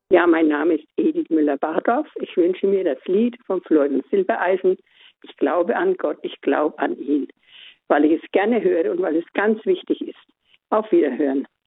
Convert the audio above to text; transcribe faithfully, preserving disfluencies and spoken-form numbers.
Ja, mein Name ist Edith Müller-Bardorf. Ich wünsche mir das Lied von Florian Silbereisen. Ich glaube an Gott, ich glaube an ihn, weil ich es gerne höre und weil es ganz wichtig ist. Auf Wiederhören.